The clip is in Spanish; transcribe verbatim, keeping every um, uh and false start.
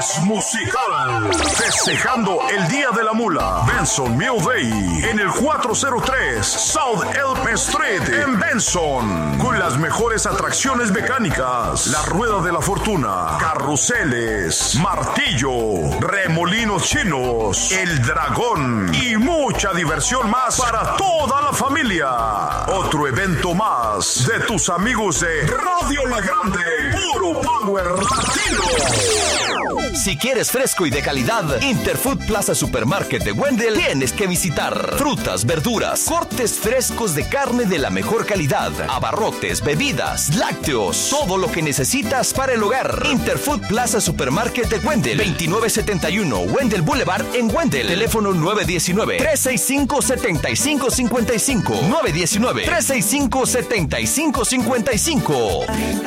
viernes musical. Festejando el Día de la Mula. Benson Mule Day en el cuatrocientos tres South Elm Street en Benson. Con las mejores atracciones mecánicas. La Rueda de la Fortuna. Carruseles. Martillo. Remolinos chinos. El Dragón. Y mucha diversión más para toda la familia. Otro evento más de tus amigos de Radio La Grande. Puro Power Latino. Si quieres fresco y de calidad, Interfood Plaza Supermarket de Wendell tienes que visitar. Frutas, verduras, cortes frescos de carne de la mejor calidad, abarrotes, bebidas, lácteos, todo lo que necesitas para el hogar. Interfood Plaza Supermarket de Wendell, veintinueve setenta y uno Wendell Boulevard en Wendell. Teléfono nueve uno nueve, tres seis cinco, siete cinco cinco cinco. nueve uno nueve, tres seis cinco, siete cinco cinco cinco.